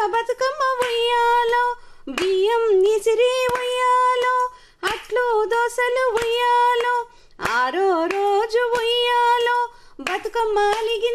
బతుకమ్మ ఉయ్యాలో, బియ్యం ఇసిరి ఉయ్యాలో, అట్లు దోసలు ఉయ్యాలో, 6వ రోజు ఉయ్యాలో బతుకమ్మ అలిగి